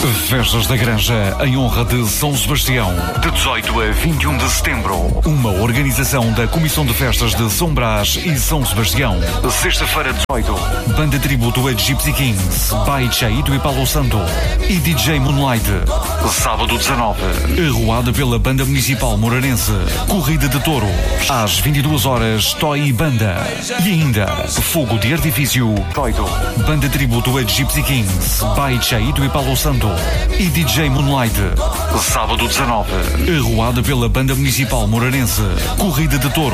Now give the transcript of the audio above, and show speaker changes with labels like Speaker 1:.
Speaker 1: Festas da Granja em honra de São Sebastião, de 18 a 21 de setembro. Uma organização da Comissão de Festas de São Brás e São Sebastião. Sexta-feira, 18. Banda tributo a Gypsy Kings, by Chaito e Paulo Santo e DJ Moonlight. Sábado, 19. Arruada pela Banda Municipal Moreirense. Corrida de touros. Às 22 horas, Toy e Banda. E ainda, fogo de artifício. 18. Banda tributo a Gypsy Kings, by Chaito e Paulo Santo e DJ Moonlight. Sábado, 19. Arruada pela Banda Municipal Moreirense. Corrida de touros.